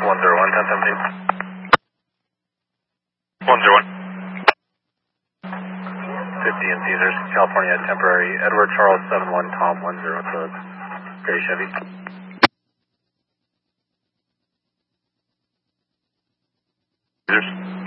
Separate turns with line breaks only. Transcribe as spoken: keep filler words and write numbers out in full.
one zero one, ten seventeen. one zero one. fifty in Caesars, California, temporary. Edward Charles seven one, Tom one zero, to Gray Chevy. Caesars.